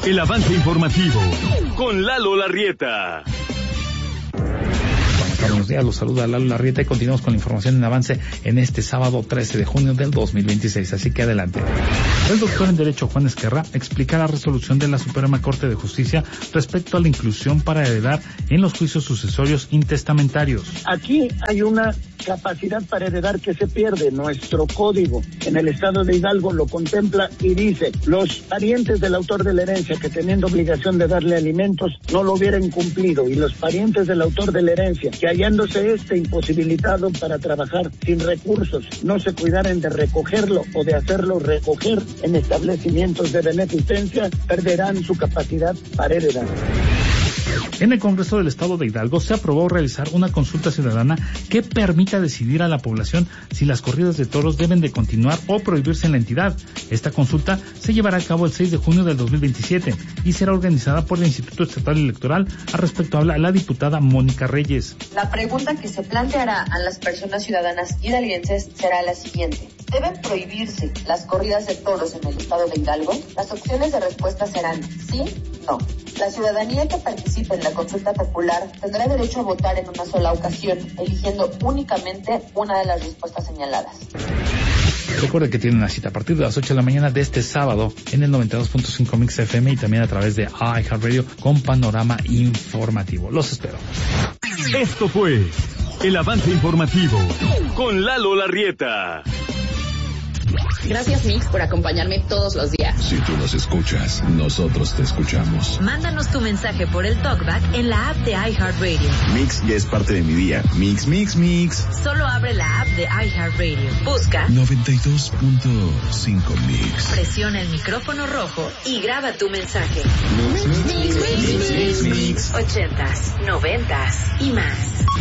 El avance informativo con Lalo Larrieta. Buenos días, los saluda Lalo Larrieta y continuamos con la información en avance en este sábado 13 de junio del 2026, así que adelante. El doctor en Derecho Juan Esquerra explica la resolución de la Suprema Corte de Justicia respecto a la inclusión para heredar en los juicios sucesorios intestamentarios. Aquí hay una capacidad para heredar que se pierde. Nuestro código en el estado de Hidalgo lo contempla y dice: los parientes del autor de la herencia que teniendo obligación de darle alimentos no lo hubieran cumplido, y los parientes del autor de la herencia que hallándose imposibilitado para trabajar sin recursos no se cuidaren de recogerlo o de hacerlo recoger en establecimientos de beneficencia, perderán su capacidad para heredar. En el Congreso del Estado de Hidalgo se aprobó realizar una consulta ciudadana que permita decidir a la población si las corridas de toros deben de continuar o prohibirse en la entidad. Esta consulta se llevará a cabo el 6 de junio del 2027 y será organizada por el Instituto Estatal Electoral. Al respecto habla la diputada Mónica Reyes. La pregunta que se planteará a las personas ciudadanas hidalguenses será la siguiente: ¿deben prohibirse las corridas de toros en el Estado de Hidalgo? Las opciones de respuesta serán sí, no. La ciudadanía que participe en la consulta popular tendrá derecho a votar en una sola ocasión, eligiendo únicamente una de las respuestas señaladas. Recuerde que tiene una cita a partir de las 8 de la mañana de este sábado en el 92.5 Mix FM y también a través de iHeartRadio con panorama informativo. Los espero. Esto fue el avance informativo con Lalo Larrieta. Gracias, Mix, por acompañarme todos los días. Si tú nos escuchas, nosotros te escuchamos. Mándanos tu mensaje por el TalkBack en la app de iHeartRadio. Mix ya es parte de mi día. Mix, mix, mix. Solo abre la app de iHeartRadio. Busca 92.5 Mix. Presiona el micrófono rojo y graba tu mensaje. Mix, mix, mix, mix, mix, mix. 80s, 90s y más.